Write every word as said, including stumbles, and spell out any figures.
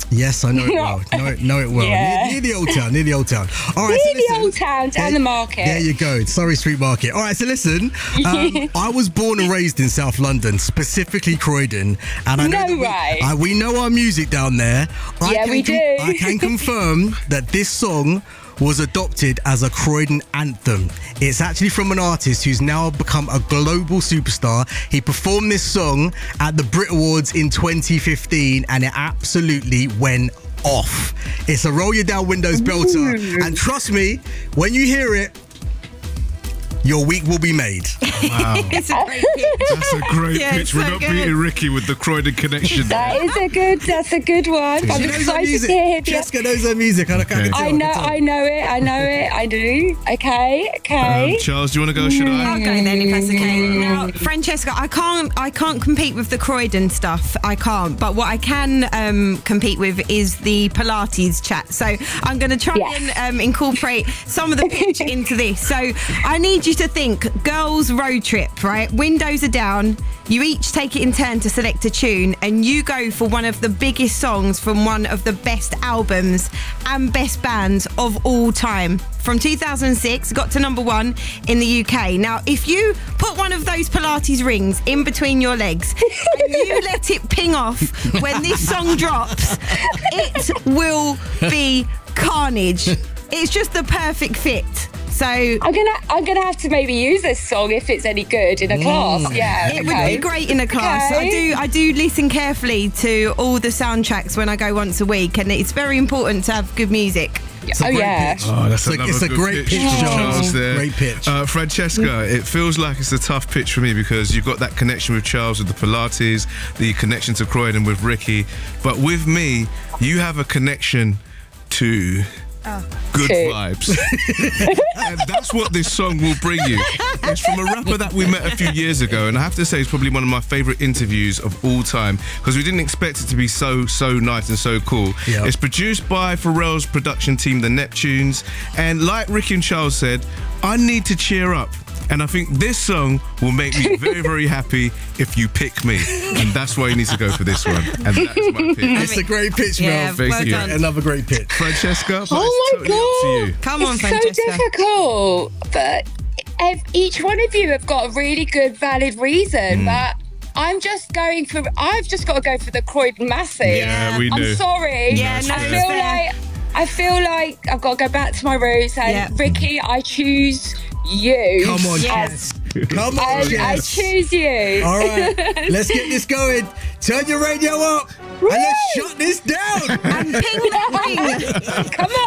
Yes, I know it well. Know it, know it well. Yeah. Near, near the old town. Near the old town. All right. Near so the listen, old town, down the market. There you go. Surrey Street Market. All right. So listen, um, I was born and raised in South London, specifically Croydon, and I know No that way. we, I, we know our music down there. I Yeah, can we con- do. I can confirm that this song was adopted as a Croydon anthem. It's actually from an artist who's now become a global superstar. He performed this song at the Brit Awards in twenty fifteen and it absolutely went off. It's a Roll You Down Windows belter. Ooh. And trust me, when you hear it, your week will be made. Wow. It's a great pitch. That's a great Yeah, pitch. it's We're so not good. beating Ricky with the Croydon connection. That is a good. That's a good one. I'm She knows her excited to music. hear him. Jessica knows her music. I, I, can Okay. tell, I can know. tell. I know it. I know it. I do. Okay. Okay. Um, Charles, do you want to go? Should I? I'll go then if that's okay. Now, Francesca, I can't, I can't compete with the Croydon stuff. I can't. But what I can um, compete with is the Pilates chat. So I'm going to try Yes. and um, incorporate some of the pitch into this. So I need you to think girls' road trip, right? Windows are down. You each take it in turn to select a tune, and you go for one of the biggest songs from one of the best albums and best bands of all time. From two thousand six, got to number one in the U K. Now, if you put one of those Pilates rings in between your legs and you let it ping off when this song drops, it will be carnage. It's just the perfect fit. So I'm gonna. I'm gonna have to maybe use this song if it's any good in a class. Yeah. it okay. would be great in a class. Okay. I do I do listen carefully to all the soundtracks when I go once a week, and it's very important to have good music. It's a Oh, great yeah. pitch. Oh, that's It's a- another it's a good great pitch, from Charles. Charles there. Great pitch. Uh, Francesca, it feels like it's a tough pitch for me because you've got that connection with Charles with the Pilates, the connection to Croydon with Ricky. But with me, you have a connection to good Two. vibes. And that's what this song will bring you. It's from a rapper that we met a few years ago, and I have to say it's probably one of my favourite interviews of all time because we didn't expect it to be so, so nice and so cool. Yeah. It's produced by Pharrell's production team, the Neptunes, and like Ricky and Charles said, I need to cheer up. And I think this song will make me very, very happy if you pick me. And that's why you need to go for this one. And that's my pick. It's a great pitch, Yeah, Mel. Thank well you. done. Another great pitch. Francesca, but Oh it's my totally up to you. god! Come on, it's Francesca. so difficult, but ev- each one of you have got a really good, valid reason. But I'm just going for. I've just got to go for the Croydon Massive. Yeah, we I'm knew. sorry. Yeah, no, I it's feel fair. like I feel like I've got to go back to my roots. And Yeah. Ricky, I choose you. Come on, Yes. Jess. Come on, I, I Jess. choose you. All right, let's get this going. Turn your radio up and let's shut this down. And ping that ring. Come on.